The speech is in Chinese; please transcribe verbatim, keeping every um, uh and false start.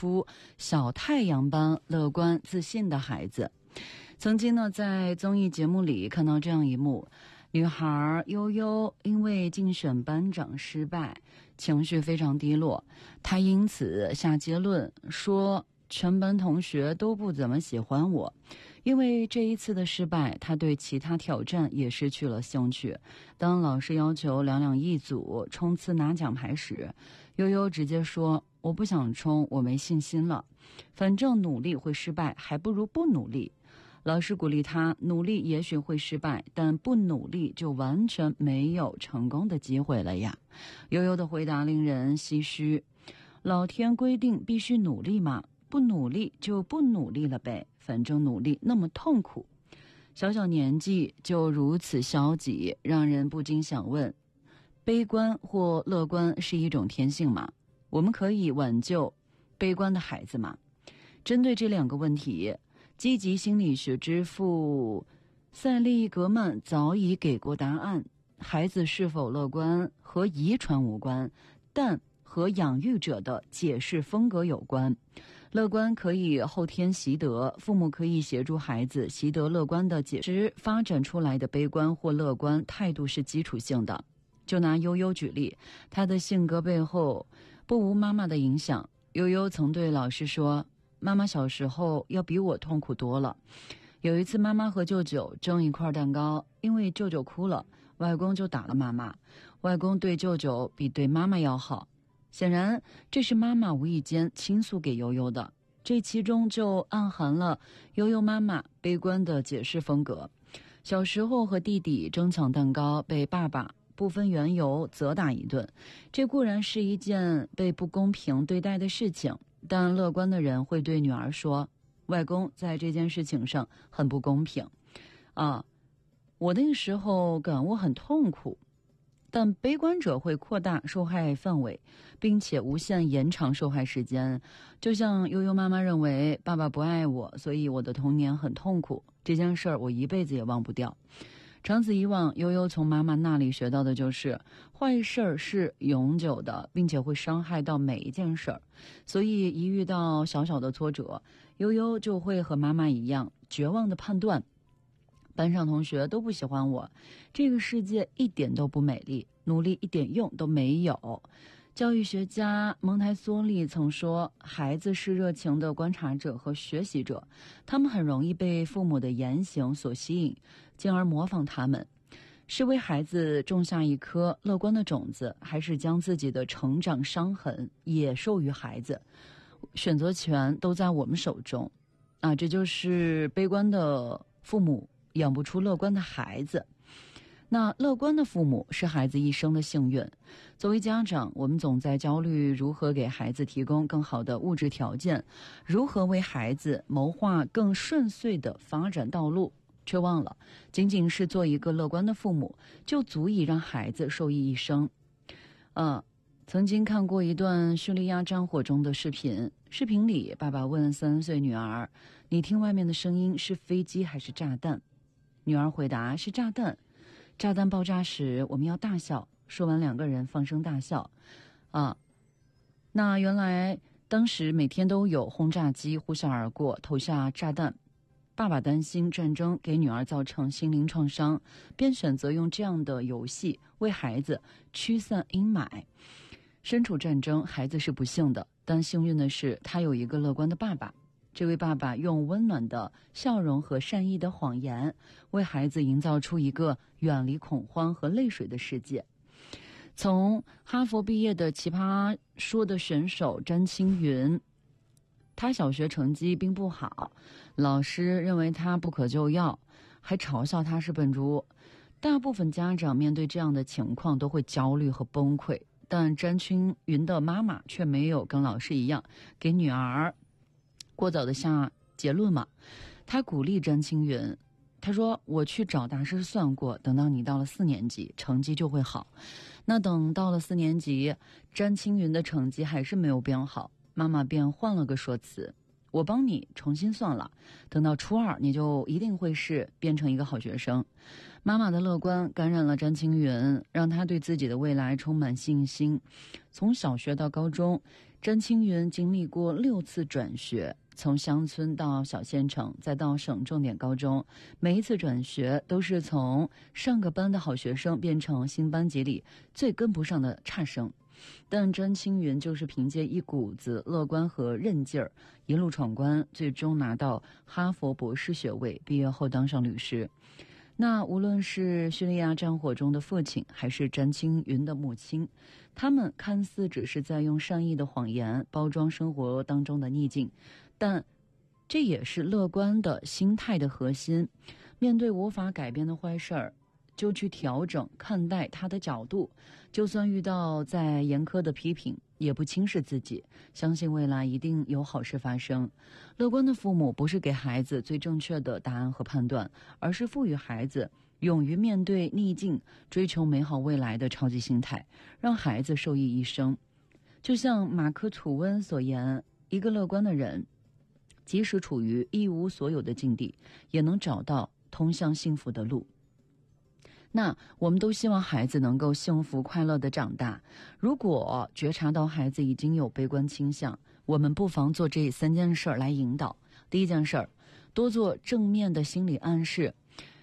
出小太阳般乐观自信的孩子。曾经呢，在综艺节目里看到这样一幕，女孩悠悠因为竞选班长失败，情绪非常低落，她因此下结论说全班同学都不怎么喜欢我。因为这一次的失败，她对其他挑战也失去了兴趣。当老师要求两两一组冲刺拿奖牌时，悠悠直接说我不想冲，我没信心了，反正努力会失败，还不如不努力。老师鼓励他，努力也许会失败，但不努力就完全没有成功的机会了呀。悠悠的回答令人唏嘘，老天规定必须努力吗？不努力就不努力了呗，反正努力那么痛苦。小小年纪就如此消极，让人不禁想问，悲观或乐观是一种天性吗？我们可以挽救悲观的孩子吗？针对这两个问题，积极心理学之父塞利格曼早已给过答案。孩子是否乐观和遗传无关，但和养育者的解释风格有关。乐观可以后天习得，父母可以协助孩子习得乐观的解释，发展出来的悲观或乐观态度是基础性的。就拿悠悠举例，她的性格背后不无妈妈的影响。悠悠曾对老师说，妈妈小时候要比我痛苦多了。有一次妈妈和舅舅争一块蛋糕，因为舅舅哭了，外公就打了妈妈。外公对舅舅比对妈妈要好，显然这是妈妈无意间倾诉给悠悠的，这其中就暗含了悠悠妈妈悲观的解释风格。小时候和弟弟争抢蛋糕，被爸爸不分缘由责打一顿，这固然是一件被不公平对待的事情，但乐观的人会对女儿说，外公在这件事情上很不公平啊，我那个时候感悟很痛苦。但悲观者会扩大受害范围，并且无限延长受害时间。就像悠悠妈妈认为爸爸不爱我，所以我的童年很痛苦，这件事儿我一辈子也忘不掉。长此以往，悠悠从妈妈那里学到的就是坏事儿是永久的，并且会伤害到每一件事儿。所以一遇到小小的挫折，悠悠就会和妈妈一样绝望的判断，班上同学都不喜欢我，这个世界一点都不美丽，努力一点用都没有。教育学家蒙台梭利曾说，孩子是热情的观察者和学习者，他们很容易被父母的言行所吸引，进而模仿他们。是为孩子种下一颗乐观的种子，还是将自己的成长伤痕也授予孩子，选择权都在我们手中啊！这就是悲观的父母养不出乐观的孩子。那乐观的父母是孩子一生的幸运。作为家长，我们总在焦虑如何给孩子提供更好的物质条件，如何为孩子谋划更顺遂的发展道路，却忘了仅仅是做一个乐观的父母就足以让孩子受益一生。呃，曾经看过一段叙利亚战火中的视频，视频里爸爸问三岁女儿，你听外面的声音是飞机还是炸弹？女儿回答，是炸弹。炸弹爆炸时我们要大笑。说完两个人放声大笑。啊，那原来当时每天都有轰炸机呼啸而过，投下炸弹。爸爸担心战争给女儿造成心灵创伤，便选择用这样的游戏为孩子驱散阴霾。身处战争，孩子是不幸的，但幸运的是他有一个乐观的爸爸。这位爸爸用温暖的笑容和善意的谎言，为孩子营造出一个远离恐慌和泪水的世界。从哈佛毕业的奇葩说的选手詹青云，他小学成绩并不好，老师认为他不可救药，还嘲笑他是笨猪。大部分家长面对这样的情况都会焦虑和崩溃，但詹青云的妈妈却没有跟老师一样给女儿过早的下结论嘛。他鼓励詹青云，他说，我去找大师算过，等到你到了四年级成绩就会好。那等到了四年级，詹青云的成绩还是没有变好，妈妈便换了个说辞，我帮你重新算了，等到初二你就一定会是变成一个好学生。妈妈的乐观感染了詹青云，让他对自己的未来充满信心。从小学到高中， 詹青云经历过六次转学，从乡村到小县城，再到省重点高中，每一次转学都是从上个班的好学生变成新班级里最跟不上的差生。但詹青云就是凭借一股子乐观和韧劲儿，一路闯关，最终拿到哈佛博士学位，毕业后当上律师。那无论是叙利亚战火中的父亲，还是詹青云的母亲，他们看似只是在用善意的谎言包装生活当中的逆境，但这也是乐观的心态的核心。面对无法改变的坏事儿，就去调整看待它的角度，就算遇到再严苛的批评，也不轻视自己，相信未来一定有好事发生。乐观的父母不是给孩子最正确的答案和判断，而是赋予孩子勇于面对逆境、追求美好未来的超级心态，让孩子受益一生。就像马克·吐温所言，一个乐观的人，即使处于一无所有的境地，也能找到通向幸福的路。那我们都希望孩子能够幸福快乐地长大。如果觉察到孩子已经有悲观倾向，我们不妨做这三件事来引导。第一件事，多做正面的心理暗示。